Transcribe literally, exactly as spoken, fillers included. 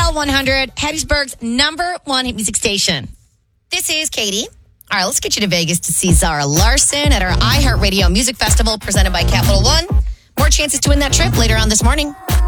L one hundred, Hattiesburg's number one hit music station. This is Katie. All right, let's get you to Vegas to see Zara Larson at our iHeartRadio Music Festival presented by Capital One. More chances to win that trip later on this morning.